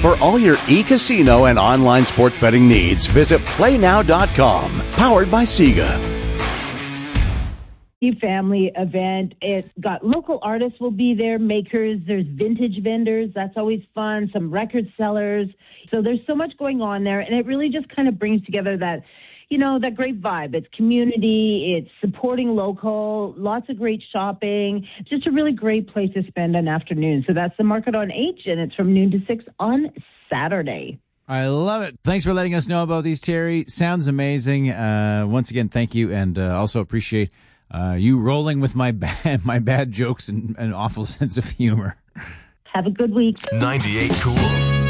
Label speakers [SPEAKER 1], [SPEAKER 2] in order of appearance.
[SPEAKER 1] For all your e-casino and online sports betting needs, visit playnow.com. Powered by Sega.
[SPEAKER 2] Family event. It's got local artists will be there, makers, there's vintage vendors, that's always fun, some record sellers. So there's so much going on there, and it really just kind of brings together that, that great vibe. It's community, it's supporting local, lots of great shopping, just a really great place to spend an afternoon. So that's the Market on H, and it's from noon to 6 on Saturday.
[SPEAKER 3] I love it. Thanks for letting us know about these, Terry. Sounds amazing. Once again, thank you, and also appreciate you rolling with my bad jokes and awful sense of humor.
[SPEAKER 2] Have a good week.
[SPEAKER 4] 98 Cool.